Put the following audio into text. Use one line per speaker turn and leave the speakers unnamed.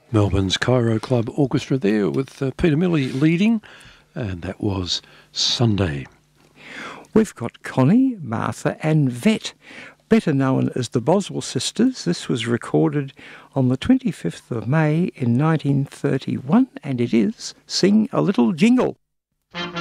Melbourne's Cairo Club Orchestra there with Peter Milley leading, and that was Sunday.
We've got Connie, Martha and Vet, better known as the Boswell Sisters. This was recorded on the 25th of May in 1931, and it is Sing a Little Jingle.